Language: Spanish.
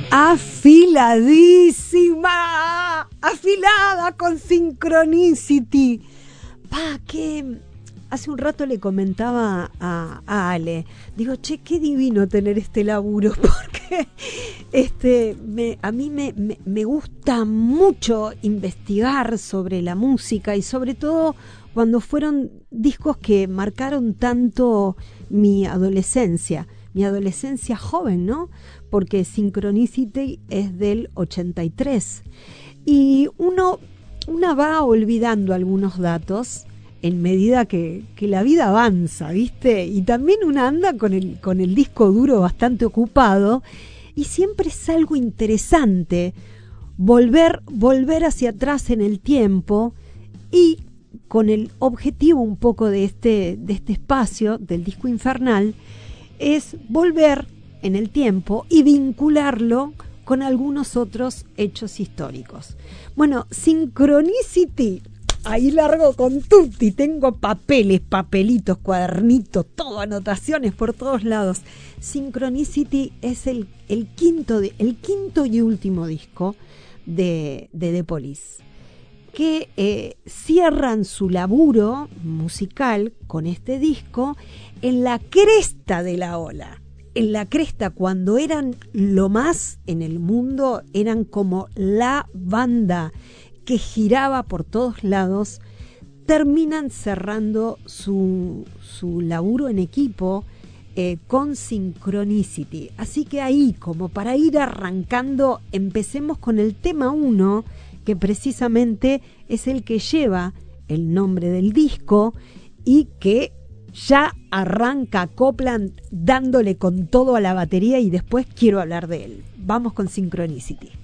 Afiladísima, afilada con Synchronicity. Que hace un rato le comentaba a Ale, digo, che, qué divino tener este laburo, porque a mí me gusta mucho investigar sobre la música y sobre todo cuando fueron discos que marcaron tanto mi adolescencia joven, ¿no? Porque Synchronicity es del 83 y una va olvidando algunos datos en medida que la vida avanza, ¿viste? Y también una anda con el disco duro bastante ocupado y siempre es algo interesante volver hacia atrás en el tiempo y con el objetivo un poco de este espacio del disco infernal es volver en el tiempo y vincularlo con algunos otros hechos históricos. Bueno, Synchronicity, ahí largo con tutti, tengo papeles, papelitos, cuadernitos, todo, anotaciones por todos lados. Synchronicity es el quinto y último disco de The Police, que cierran su laburo musical con este disco en la cresta de la ola. En la cresta, cuando eran lo más en el mundo, eran como la banda que giraba por todos lados, terminan cerrando su laburo en equipo con Synchronicity. Así que ahí, como para ir arrancando, empecemos con el tema 1, que precisamente es el que lleva el nombre del disco y que ya arranca Copland dándole con todo a la batería y después quiero hablar de él. Vamos con Synchronicity.